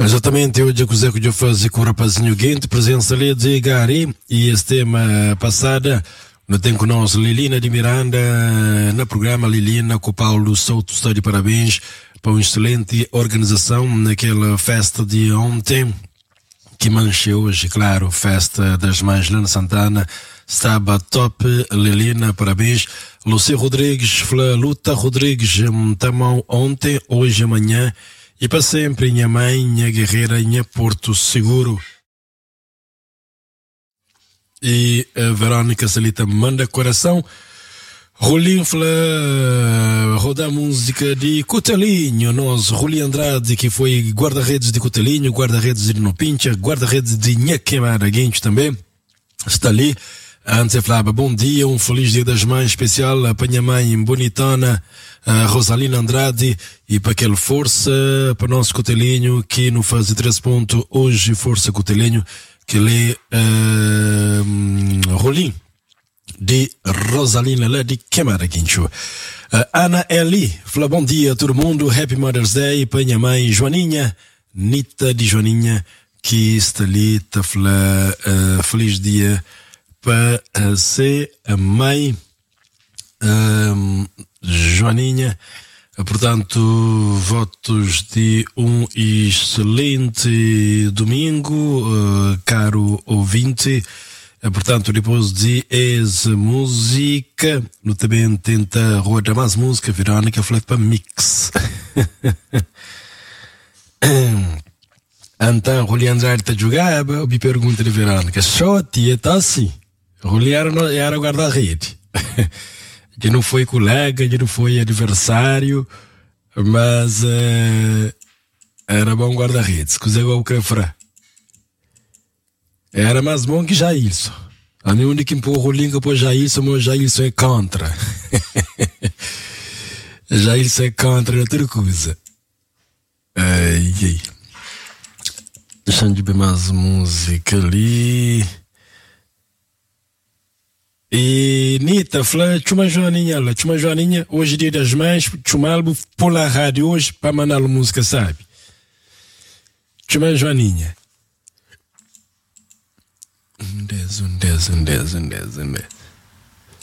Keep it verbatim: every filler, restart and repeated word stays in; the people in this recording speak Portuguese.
Exatamente, hoje a coisa que eu faço com o rapazinho Guente, presença ali de Gari, e esse tema passada, no tempo nosso, Lilina de Miranda, no programa Lilina, com o Paulo Souto, está de parabéns para uma excelente organização naquela festa de ontem, que mancha hoje, claro, festa das Mães Lana Santana, estava top, Lilina, parabéns. Lucia Rodrigues, Flá Luta Rodrigues, tamão ontem, hoje e amanhã, e para sempre, minha mãe, minha guerreira, minha Porto Seguro. E a Verônica Salita manda coração. Rolinho Flá, roda a música de Cotelinho, nós, Rolinho Andrade, que foi guarda-redes de Cotelinho, guarda-redes de Nopincha, guarda-redes de Nhaquemara Guincho também, está ali. Antes eu falava, bom dia, um feliz dia das mães especial para a minha mãe bonitona, a Rosalina Andrade, e para aquele força, para o nosso Cotelinho, que no faz três pontos hoje, força Cotelinho, que lê uh, Rolim, de Rosalina, lá de Queimara Guincho. Uh, Ana Eli, fala bom dia a todo mundo, Happy Mother's Day para a minha mãe Joaninha, Nita de Joaninha, que está ali, está a falar, uh, feliz dia para ser a mãe um, Joaninha. Portanto, votos de um excelente domingo, uh, caro ouvinte. Uh, portanto, depois de essa música, no também tenta rodar mais música, Verônica falou para mix. Então, Roli Andrade está jogando, eu me pergunto de Verônica, só tia está assim? Roli era, era guarda-rede. Que não foi colega, que não foi adversário, mas uh, era bom guarda-redes. Que eu queria falar. Era mais bom que Jailson. A minha única empurra o link para Jailson, mas Jailson é contra. Jailson é contra outra coisa. Ai, ai. Deixa eu ver mais música ali. E Nita, fala, chuma Joaninha, lá, chuma Joaninha, hoje dia das mães, chuma algo por a rádio hoje para mandar a música, sabe? Chuma Joaninha. Um dez, um dez, um dez, um dez, um dez.